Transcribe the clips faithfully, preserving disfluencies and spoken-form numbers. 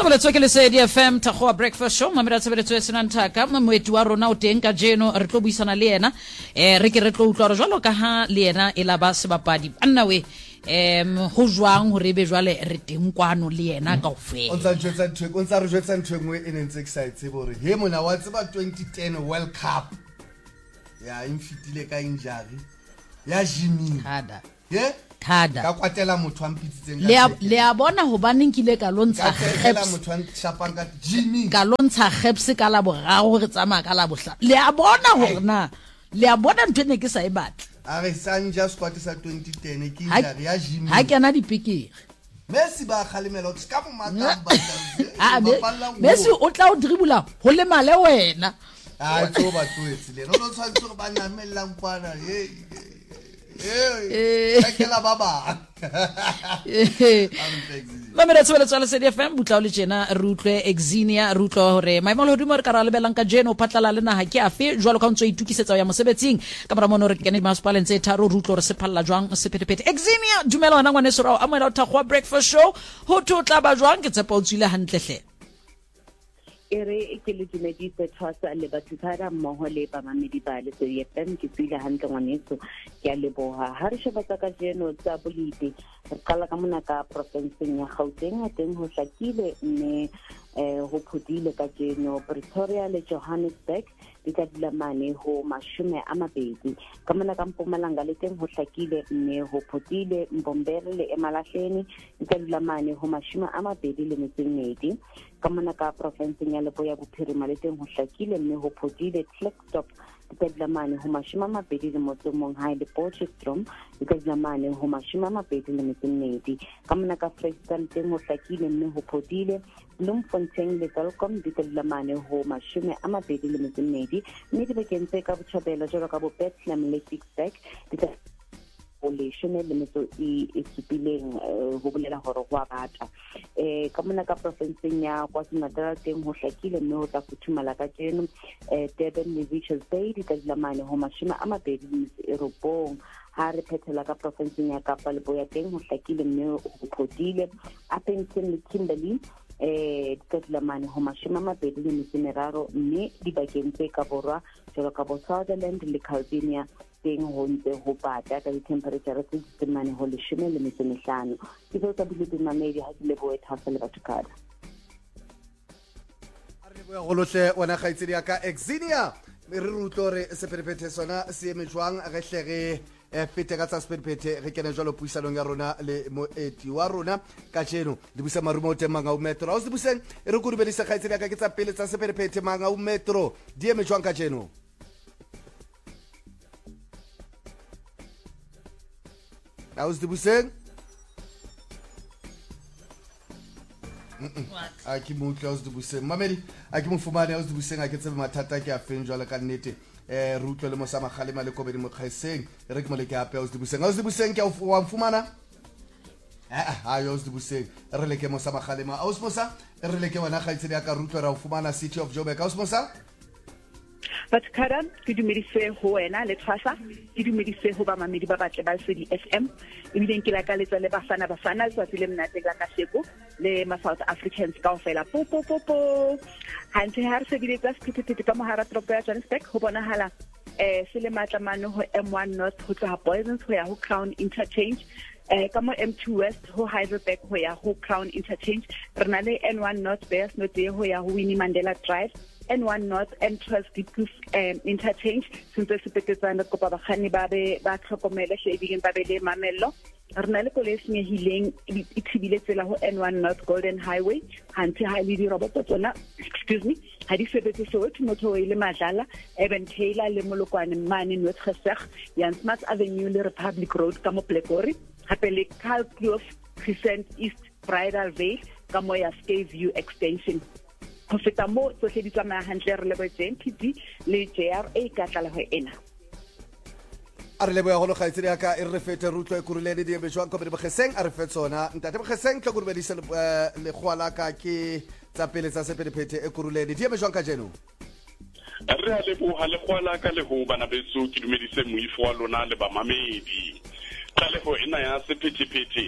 Tsabeletso ke le C D F M Tagoa Breakfast Show mamela tsabeletso e senang thaka moeti wa rona o teng ka jeno re tlo buisana le yena eh re ke re tlo utlwa jwalo ka ha le yena e la ba sebapadi anna we em ho jwang hore be jwale re teng kwano le yena kaofela o tsa jwetsa ntwe o tsa re jwetsa ntwe ngwe e nentse excited bore he mona wa tseba twenty ten World Cup ya infitile ka injari ya Jimmy kada ye kada ka kwatela motho ampitsitseng le le a bona ho bana nkile ka lontsha khepla motho an shapang ka Jimmy ka lontsha khepse ka la boraro re tsamaya ka la bohla le a bona hore na le a bona ntwe ne ke sa e batla a re sanja squad sa twenty ten ke injari ya Jimmy ha ke na dipikiri Messi ba khalimela o ska mo mata ah Messi o tla o dribula ho le male wena ah tsoba tsoetse le no lo tshwantse go bana mellang kwana hey eh akela baba mamela tsebeletso ya C D F M butla o le tjena re utlwe Exenia re utlwa hore maemo le hodimo re ka ra lebelang ka jeno phatlala le naha ke afe jwalo ka ntso itukisetsa ya mosebetsing ka mora mono re kene masipaleng tse tharo re utlwa re se phalla jwang sephethephethe Exenia dumela wena ngwane sero a moela o Tagoa Breakfast Show ho thotla ba jwang ke tsepa o tswile hantlehle ere ke le dumedise thwasa le batho ba ra mmoho le ba mamedi ba le C D F M ke tsile hantle ngwaneso ke a leboha ha re sheba ka jeno tsa bolite re qala ka mona ka provinceng ya Gauteng a teng ho hlakile mme eh ho phodile ka jeno Pretoria le Johannesburg di ka dila mane ho mashume a mabedi ka mona ka Mpumalanga le teng ho hlakile mme ho phodile Mbombela le Emalahleni di ka dila mane ho mashume a mabedi le metsemedi ka mona ka provinceng ya Leboya Bophirima le teng ho hlakile mme ho phodile Klerksdorp di ka dila mane ho mashume a mabedi le motsomong ha le Potchefstroom di ka dila mane ho mashume a mabedi le metsemedi ka mona ka Vrystaat teng ho hlakile mme ho phodile Bloemfontein le Welkom di ka dila mane ho mashume a mabedi le metsemedi mme di bakeng tse ka Botjhabela jwalo ka bo Bethlehem le Pikesback di ka le shome le metso e supileng ho bolela hore go a bata eh ka mona ka provinceng ya KwaZulu-Natal teng ho hlakile mme ho tla futhumala ka jeno eh Durban le Richards Bay di ka dila mane ho mashume a mabedi le robong ha re phethela ka provinceng ya Kapa Leboya teng ho hlakile mme ho phodile Appington le Kimberley eh di ka dila mane ho mashume a mabedi le metsemmeraro mme di bakeng tse ka borwa jwalo ka bo Sutherland le Calvinia teng ho ntse ho bata ka di-temperature tse di mane ho leshome le metso e mehlano ke tlo tsa bile mamedi ha di leboe thasa le batho kada a re boya go lohle ona gaitsedi ya ka Exenia re rutlo re sephethephethe sona se eme jwang re hlege e fete ka tsa sephethephethe re kene jwalo puisanong ya rona le moeti wa rona ka jeno di busa marumo o teng Mangau Metro a o se buseng e re go rubedisa gaitsedi ya ka ke tsa pele tsa sephethephethe Mangau Metro di eme jwang ka jeno a o se buseng a ke mo tla o se buseng mamedi a ke mo fumane a o se buseng a ke tsebe mathata ke a feng jwale ka nnete eh re utlwe le mo sa magalema le kobedi mo kgaiseng re ke mo le ke ape o se buseng a o se buseng ke wa mfumana eh a yo se buseng re le ke mo sa magalema a o se mosa re le ke wena ga itsedi ya ka rutlwe ra o fumana City of Joburg a o se mosa but karam ke dumedise ho wena le thwasa ke dumedise ho ba mamedi ba batle ba C D F M e bile ke la ka letsa le bafana bafana le tsatsi le mnate ka ka sheko le ma South Africans ka ofela po po po po hantse ha re se bile tsa sephethephethe ka mohara tropo ya Johannesburg ho bonahala eh se le matla mane ho M one North ho tla Poisons ho ya ho Crown Interchange eh ka mo M two West ho Heidelberg ho ya ho Crown Interchange re na le N one North Bears no te ho ya ho Winnie Mandela Drive N one North entrance Diepkloof um, interchange sentse sepetetsana kopa bakganni ba be ba tlhokomele shebileng ba be le mamello re na le koloi e senyehileng e thibile tsela ho N one North Golden Highway hantse ha le di roboto tsona excuse me ha di sebetse Soweto motho ile Madlala Eben Taylor le Molokwane mane North Gesag Jan Smuts Avenue le Republic Road ka mo Blackberry hape le Kalkloof Crescent East Bridal Veil ka mo ya Skyview extension ho feta mo tsohle di tsamaya hantle re lebo J P D le J R A ka tla le ho ena a re lebo ya go lo gaitsedi ya ka e re fete rutlo e kurulene di bejwang ko be bgeseng a re fetsona ntate bgeseng tlo go bedisa le khwala ka ke tsa pele tsa sephethephethe e kurulene di bejwang ka jeno re a leboha le khwala ka le ho bana beso ke dumedise moifo wa lona le ba mamedi tla le ho ena ya sephethephethe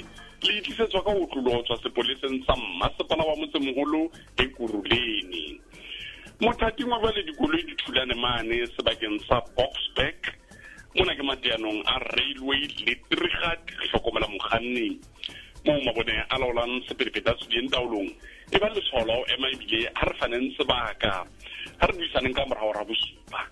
le tlisetswa ka ho tlotswa sepoleseng sa mmasepala wa motsemoholo e Kuruleni. Mothating wa jwale dikoloi di thulane mane sebakeng sa Boksburg mona ke mateanong a railway le Trigat hlokomela mokganni mo mabone a laolang sephethephethe a tswileng taolong e ba letshwao la ho ema ebile ha re faneng sebaka ha re buisaneng ka morao ra bosupa.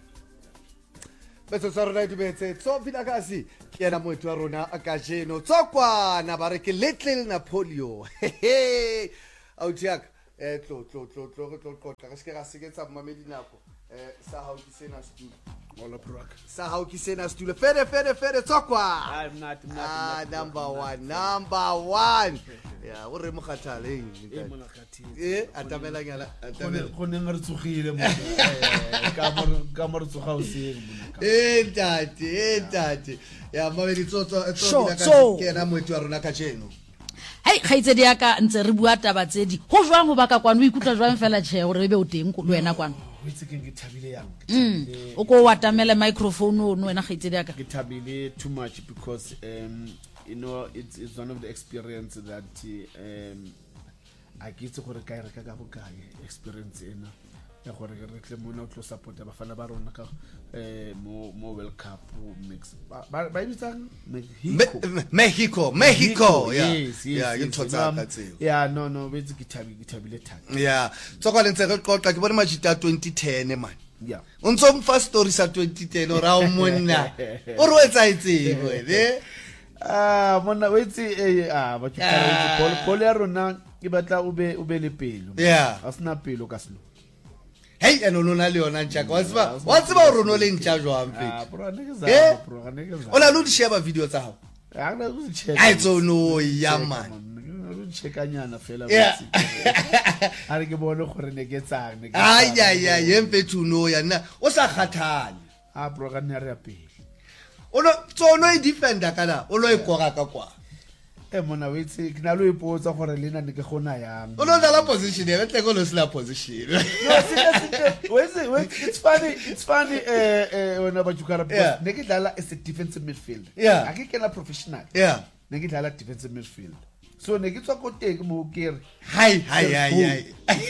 Betso sa rona dumetse tso Vilakazi ke ena moetlo wa rona a kajeno tsokwana ba re ke Little Napoleon hehe autiaka eh tlo tlo tlo tlo tlo qotla ka se ka se ketsa mmamedi nako eh sa hao ke sena studio Mola Prak sa hao ke sena studio fere fere fere tsokwa I'm not I'm not ah number one number one ya o re mo kgathaleng e mona khathile eh atamela ngala atamela go ne ngare tsogile mo ka mo ka mo tsoga o se eh tate eh tate ya mmamedi tsotso Sure, tsotso so- ke ena moetlo wa rona kajeno. Hey khaitsedi ya ka ntse re bua taba tse di ho jwang ho baka kwana o ikutla jwang fela tjhe hore be o teng ko le wena kwana o itse ke ngithabile yang mm o ko wa tamela microphone o no wena khaitsedi ya ka ke thabile too much because um you know it's it's one of the experience that um a ke itse gore ka re ka ka bokae experience ena ya gore re tle mona o tlo support ba fana ba rona ka eh mo mo World Cup mix ba ba bitsang Mexico Mexico Mexico yeah yes, yes, yeah yes, ke yes. thotsa Um, ka tseo yeah no no betsi ke thabile ke thabile thata yeah tsokwa le ntse re qoqa ke bone majita twenty ten man yeah o ntso mfa story sa twenty ten o ra o monna o re o etsaetseng wena ah mona wetsi eh ah ba tshwana bol bol ya rona ke batla o be o be le pelo Yeah. asna pelo ka selo hey eno lona le yona ntjaka wa tseba wa tseba o rono le ntja jwang ah fetsi bro ne ke Eh? za bro ne ke za o la lo di share video tsa hao ah na go check a itso no ya man go checkanyana fela Yeah. a re ke bone gore ne ke tsang ne ke ay tsang. ay ay emfethu no ya nna o sa kgathale ah bro ka ne re ya pele o no tsono e defender kana o lo e koga ka kwa e mona wetsi ke na lo ipotsa gore le nna ne ke gona yang o no dala position e tle go lo sila position No, seriously, wait, wait, it's funny, it's funny, eh, eh, when about you because Yeah. Negidala is a defensive midfield. Yeah. I can a professional. yeah Negidala defensive midfield. So Negitwa go take mo care. hi hi hi hi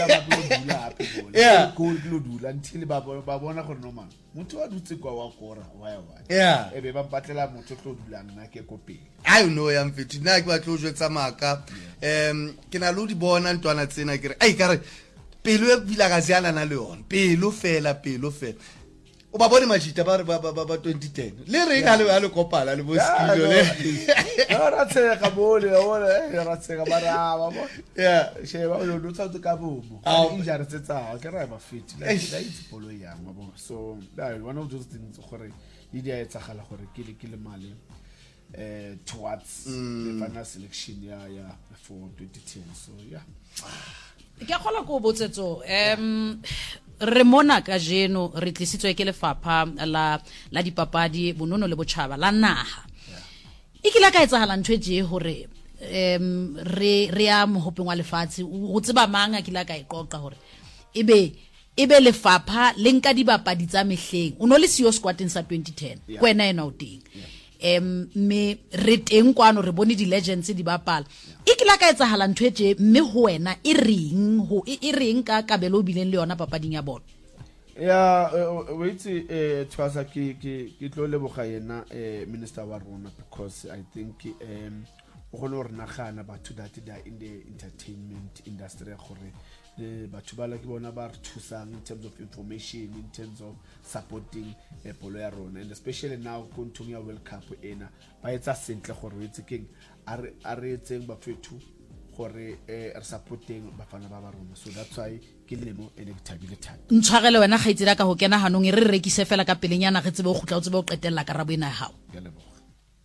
Yeah. Goal glodula until baba babona gore no man. Motho wa dutse kwa wa kora wa ya wa. yeah E be ba batlela motho tlo dula nna ke ko pele. I know ya mfethu nna ke batlo jo tsa maka em ke na lo di bona ntwana tsena ke re ai ka re pelo e Vilakazi ana na le yona pelo fela pelo fela o ba bone majita ba re ba ba ba twenty ten le re ka le a le kopala le bo skilo le No, ra tsega bole ya bona ra tsega baraba bo. yeah She ba lo lutsa ka bomo. Ah, Injare tsetsa ke ra ba fit. Eish. Like it's follow yang mabo. So that one of those things gore idea e tsagala gore ke le ke le mali eh towards the final selection ya ya for twenty ten. So yeah. ke gola go botsetso em re mona ka jeno re tlisitswe ke lefapha la la dipapadi bonono le botjhaba la naha e ke la ka etsahala ntwe je hore em re re ya mohopeng wa lefatshe go tseba manga ke la ka iqoqa hore ebe ebe lefapha le nka dibapadi tsa mehleng o no le siyo squading sa twenty ten kwena ena o teng em me re teng kwano re bone di legends di bapala e ke la ka etsahala ntwe je mme ho wena e reng ho e e reng ka kabelo o bileng le yona papading ya bona Yeah, uh, wait, uh, Twasa ki ki ki tlo leboga yena eh minister wa rona because I think um o go re nagana batho that they are in the entertainment industry gore le batho ba la ke bona ba re thusang in terms of information, in terms of supporting eh polo ya rona, and especially now go ntong ya World Cup ena ba etsa sentle gore wetse keng are are etseng ba fethu gore eh re supporting bafana ba ba rona. So that's why ke lemo ene ke thabile thata. ntshwarele wena gaitsela ka ho kena hanong e re rekise fela ka pelenyana re tsebe go gutla o tsebe o qetella karabo ena ya hao Ke a leboga.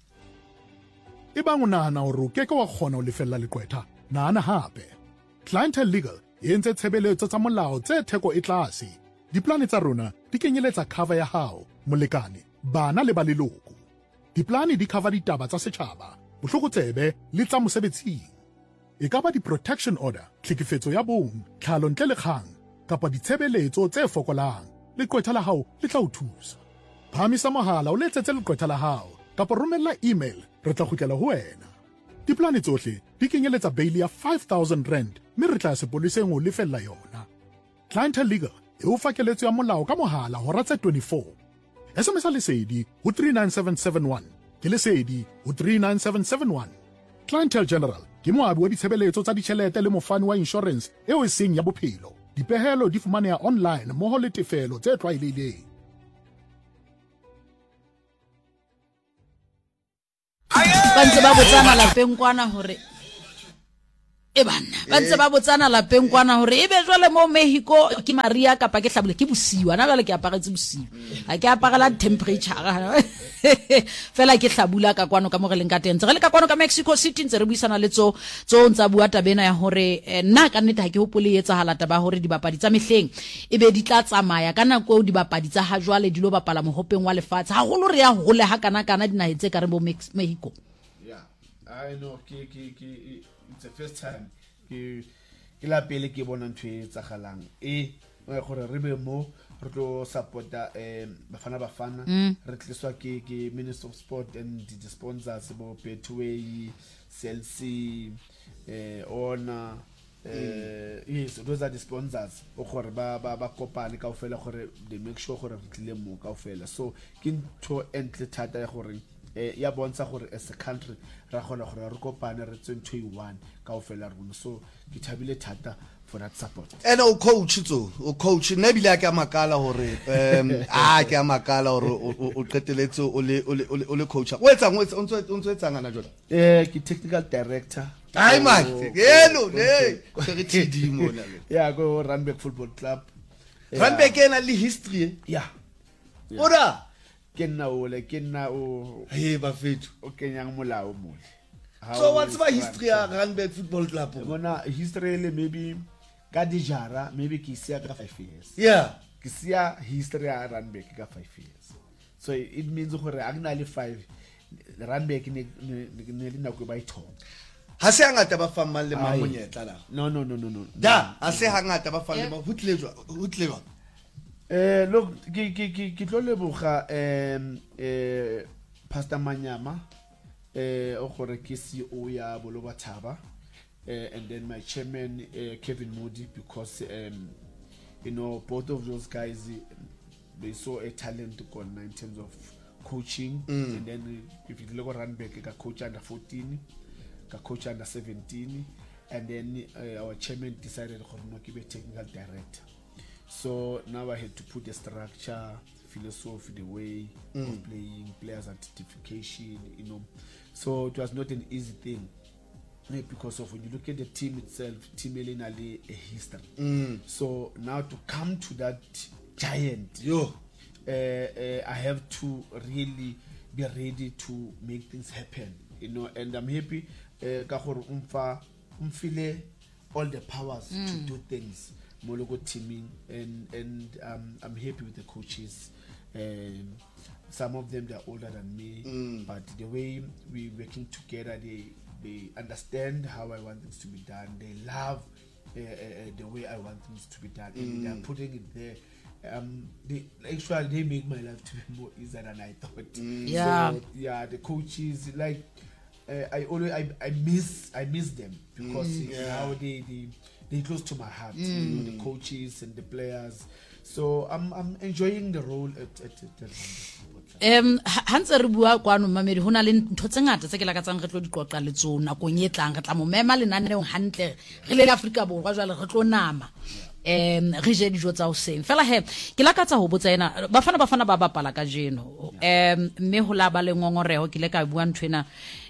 e bang o nahana hore o keke wa kgona ho lefella leqwetha nahana hape Clientele Legal e entse tshebeletso tsa molao tse theko e tlase diplane tsa rona di kenyeletsa cover ya hao molekane bana le ba leloko diplane di cover ditaba tsa setjhaba bohlokotsebe le tsa mosebetsing e ka ba di-protection order tlhekefetso ya bong tlhalo ntle le kgang kapa ditshebeletso tse fokolang leqwetha la hao le tla o thusa phamisa mohala o letsetse leqwetha la hao kapa romella email re tla kgutlela ho wena diplane tsohle di kenyeletsa bail ya five thousand rand mme re tla sepoleseng o lefella yona. Clientele Legal e o fa keletso ya molao ka mohala hora tse twenty-four. S M S lesedi ho three nine seven seven one ke lesedi ho three nine seven seven one. Clientele General ke moabi wa ditshebeletso tsa ditjhelete le mofani wa insurance eo e seng ya bophelo. Dipehelo di fumaneha online mmoho le tefelo tse tlwaelehileng. ba ntse ba botsana lapeng kwana hore e bana ba ntse ba botsana lapeng kwana hore ebe jwale mo Mexico ke Maria kapa ke hlabule ke bosiwa na jwale ke aparetse bosiwa ha ke aparela temperature fela ke hlabula ka kwano ka mo re leng ka teng re le ka kwano ka Mexico City ntse re buisana le tso tso ntsa bua tabena ya hore nna ka nnete ha ke hopole etsa halata ba hore dibapadi tsa mehleng ebe di tla tsamaya kana ko dibapadi tsa ha jwale di lo bapala mohopeng wa lefatshe ha holo re ya hole ha kana kana dinahetse ka re bo Mexico. I know ke ke ke it's the first time ke ke la pele ke bona ntwe tsa galang e gore re be mo re tlo supporta em bafana bafana re tliswa ke ke Minister of Sport and the sponsors bo Betway, C L C, eh Ona eh yes those are the sponsors o gore ba ba ba kopane ka ofela gore they make sure gore re tlile mo ka ofela so ke ntho entle thata ya gore ya bontsha gore as a country ra gona gore re kopane re tseng twenty-one ka ofela rona so ke thabile thata for that support. And o coach tso o coach ne bile ka makala hore um a ke a makala hore o qeteletse o le o le coach o etsa o ntse o ntse etsa ngana jona eh ke technical director ai man yelo ne go re T D mo na le ya go Randburg Football Club Randburg ena le history ya ora ke nna o le ke nna o he ba fethu o kenyang molao mo so what's my history ya Randburg Football Club bona history le maybe ka dijara maybe ke sia ka five years yeah ke sia history ya Randburg ka five years so it means gore akna le five Randburg ne ne le nako ba ithoma ha se hangata ba fang le ma monyetla la no no no no no da ha se hangata ba fang le ba hutlejwa hutlejwa eh look ke ke ke ke tlo leboga em eh Pastor Manyama eh o gore ke C E O ya Boloba Thaba uh, and then my chairman uh, Kevin Moody because um you know both of those guys they saw a talent in terms of coaching mm. and then if you look at Randburg ka coach under fourteen ka coach under seventeen and then uh, our chairman decided to be a technical director. So now I had to put a structure, philosophy, the way mm. of playing, players identification, you know. So it was not an easy thing because of when you look at the team itself, Team Elena a history. Mm. So now to come to that giant, yo, uh, uh, I have to really be ready to make things happen, you know. And I'm happy, Kahor umfa umfile all the powers mm. to do things. Mologo teaming and and um, I'm happy with the coaches. Um, some of them they're older than me, mm. but the way we working together, they they understand how I want things to be done. They love uh, uh, the way I want things to be done, mm. and they're putting it there. Um, they actually they make my life to be more easier than I thought. Mm. Yeah, so, yeah. The coaches like uh, I always I, I miss I miss them because mm. yeah. now they they. They close to my heart, mm. you know, the coaches and the players. So I'm I'm enjoying the role at at, at um hantse re bua kwano mamedi hona le ntho tse ngata tse ke la ka tsang re tlo di qoqa le tsona go nyetlang re tla mo mema lenaneo hantle re le Africa borwa jwale re tlo nama um re je dijo tsa o seng fela he ke la ka tsa ho botsa ena bafana bafana ba bapala ka jeno um mme ho la ba le ngongorego ke le ka bua nthwena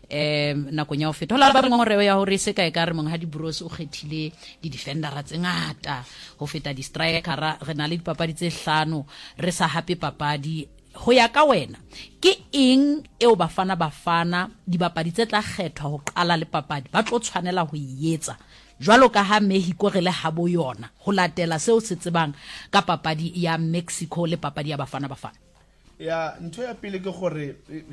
em na konya o feta ho la ba ngongoreo ya hore se kae ka re mong ha di bros o kgethile di defendera tse ngata ho feta di striker re na le dipapadi tse hlano re sa happy papadi ho ya ka wena ke eng eo bafana bafana dibapadi tse tla kgethwa ho qala le papadi ba tlo tshwanela ho ietsa jwalo ka ha Mexico re le habo yona ho latela seo se tsebang ka papadi ya Mexico le papadi ya bafana bafana ya ntho ya pele ke gore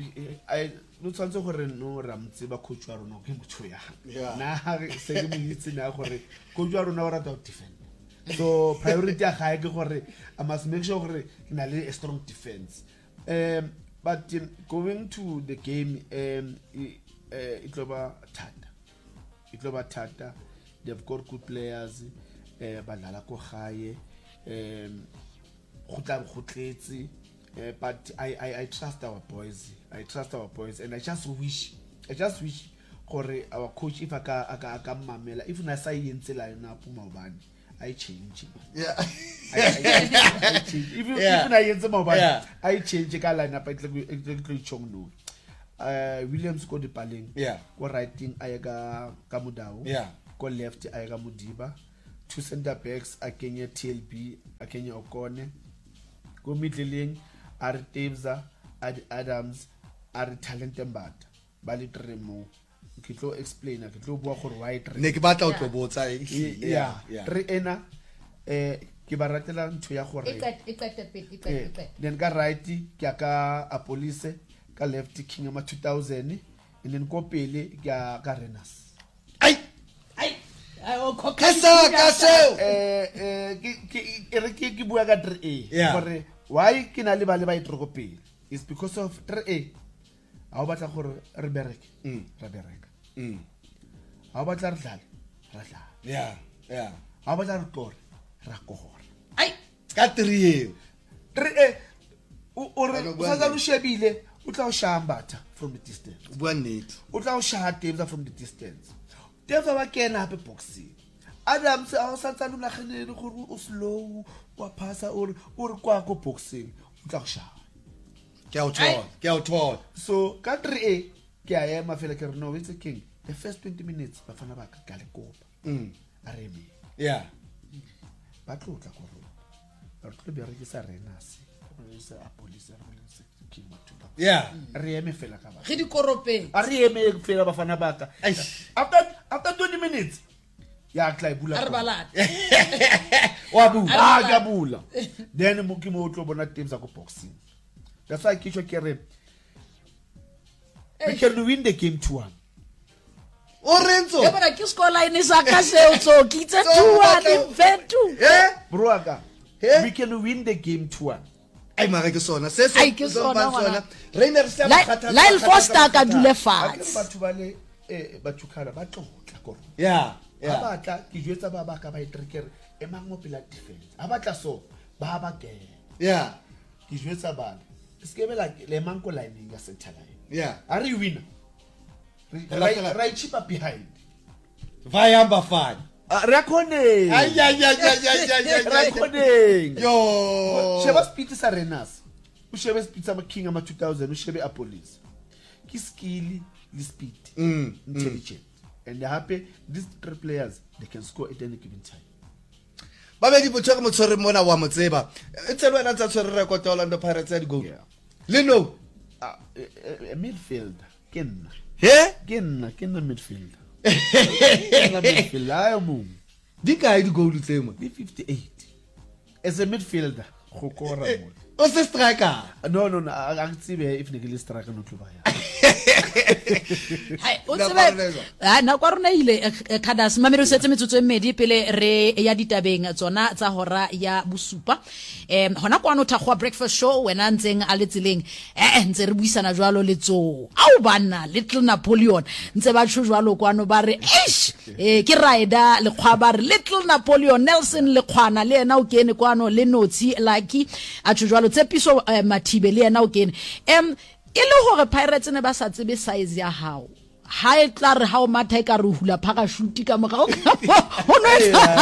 I no tsantse gore no ramtse ba coach wa rona ke motho ya na se ke mo itse na gore coach wa rona o rata to defend so priority ya ga ke gore I must make sure gore ke na le a strong defense um but um, going to the game um eh it tlo ba thata it tlo ba thata. They've got good players eh badlala ko gae um go tla go tletse but I I I trust our boys. I trust our boys and I just wish I just wish gore our coach if aka aka aka mamela if na sa yentse la yona puma ubani I change. Yeah. I, I, I, I change. If you Yeah. if na yentse mabani Yeah. I change ka line up itlo chongno. Uh Williams go dipaleng. Yeah. Go writing ayaka ka Mudau. Yeah. Go left ayaka Mudiba. Two center backs akenya T L B akenya Okone. Go middling are Tebza Ad Adams are talented but bali tremo. Ke tlo explain ke tlo bua gore why tre ne ke batla o tlo botsa yeah tre ena eh ke ba ratela ntho ya gore then ka right ke ka a police ka left king ama two thousand and then ko pele ke ka Renas ai ai o kasa kaseo eh eh ke re ke ke bua ka tre Yeah. gore why ke na le ba le ba itro ko pele is because of tre a o batla gore re bereke re bereke mm a o batla re dlale ra dlala yeah yeah a o batla re kore ra kora ai ka three tre o o re o sa lu shebile o tla o shambatha from the distance bua nnete o tla o shaha Tebza from the distance Tebza ba kena hape boxing Adams a o sa tsalula kgenele gore o slow wa pasa o o re kwa go boxing o tla go shaha ke a o thola ke a o thola so ka tre ke a ema fela ke re no it's a king the first twenty minutes ba fana ba ka ka le kopa mm a re me yeah ba tlotla go rona re tlo be re ke sa Renas re se a police re se king matuba yeah re eme fela ka ba ge di koropeng a re eme fela ba fana ba ka after after twenty minutes ya tla e bula a re balata wa bu ah ka bula then mo ke mo tlo bona Tebza go boxing that's why ke tshwa ke re we can win the game two one o renzo e bona ke scoreline sa ka seo tso ke tse two one mfethu eh bro aka Eh? we can win the game two one ai mara ke sona se se Ai, ke sona, ngwana. Rainer se La- Lyle Foster ka dule Akere fatshe batho ba le eh batho khala ba tlotla go rona yeah ha yeah batla ke jwetsa ba ba ka ba itrekere e mango pela defense ha batla so ba ba ke yeah ke jwetsa bana se ke bela le mango line ya center line yeah are you winner Fela, right fela. right cheaper behind vayamba fine re khone ai ai ai ai ai ai re ai khone yo sheba speed sa Renas u shebe speed sa king ama two thousand u shebe a police ki skill le speed mm intelligent and they happy these three players they can score at any given time ba be di botse go motshore mona wa motseba e tselo ena tsa tshwere record ya Orlando Pirates ya di goal Yeah. le no a midfield kenna he kenna kenna midfield kenna midfield ayo mo di kae di goal tse mo di fifty-eight as a midfielder go kora mo o se striker no no no a tsibe if ne ke le striker no tlo ba ya hai o Na tsebe Parlezo. ha na kwa rona ile khadas mamere o setse metsotso e mmedi pele re ya ditabeng tsona tsa hora ya bosupa em hona kwa no thagwa breakfast show wena ntseng a le tseleng eh ntse re buisana jwalo le tso au bana little Napoleon ntse ba tsho jwalo kwa no ba re eish eh ke rider le khwa ba re little Napoleon Nelson le khwana le ena o kene kwa no le notsi lucky a tsho jwalo tsepiso eh, Mathibe le ena o kene em e le gore Pirates ne ba sa tsebe size ya hao ha e tla re ha o matha e ka re hula parachute ka morao ho no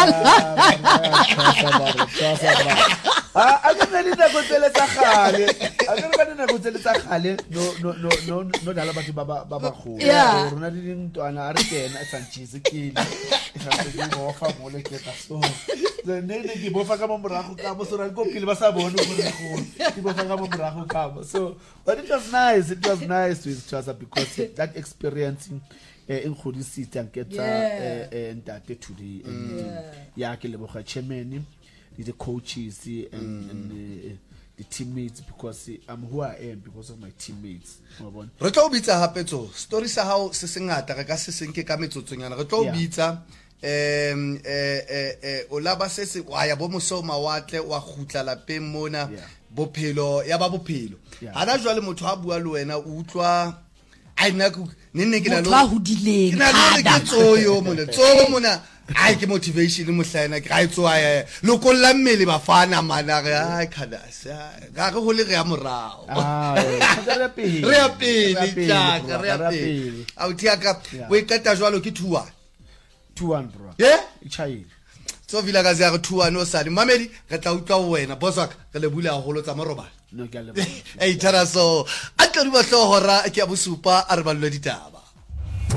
ah a ke nne na go tsele tsa gale a ke re na go tsele tsa gale no no no no no dala batho ba ba ba go Yeah. rona di dintwana a re kena Sanchez ke sa se go fa mo le ke ta so ne ne ke bofa ka mo morago ka mo sora go pile ba sa bone go re go ke bofa ka mo morago ka mo so but it was nice it was nice with Chaza because that experiencing eh in godisitse a nketsa Yeah. eh ntate today and ya ke le boga chairman the coaches and, and uh, the teammates because I'm who I am because of my teammates. re tlo bitsa hape tso story sa hao se sengata re ka se senke ka metsotsonyana re tlo Yeah. bitsa em eh eh eh o laba se se wa ya bo moso mawatle wa khutla lapeng mona Yeah. bophelo ya ba bophelo Yeah. hana jwa le motho a bua le wena o utlwa ai nna ku nne ke na motho a hodileng ke na le ke tsoyo mona tsogo mona ai ke motivation mo hlaena ke ga itso ai lo kolla mmele ba fana mana re ai khadas ga go le re ya morao ah re pele re ya pele ja re ya pele a o tiaka we kata jwalo ke two one two one bro yeah ichaile so vila ka za two one o sa di mamedi re tla utlwa wena bosaka re le bula go lotsa morobana no ke a le ei tharaso a tlo di ba hlohora ke a bosupa a re ballo ditaba